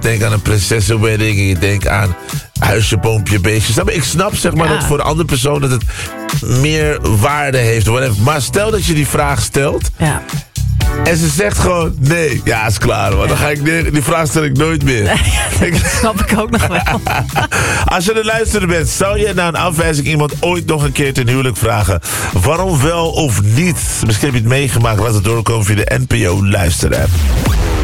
denkt aan een prinsessenwedding. Je denkt aan huisje, boompje, beestje. Ik snap zeg maar dat voor een andere persoon dat het meer waarde heeft. Whatever. Maar stel dat je die vraag stelt. Ja. En ze zegt gewoon, nee, ja, is klaar hoor. Dan ga ik die vraag stel ik nooit meer. Nee, dat snap ik ook nog wel. Als je aan het luisteren bent, zou je na een afwijzing iemand ooit nog een keer ten huwelijk vragen? Waarom wel of niet? Misschien heb je het meegemaakt, laat het doorkomen via de NPO Luister-app.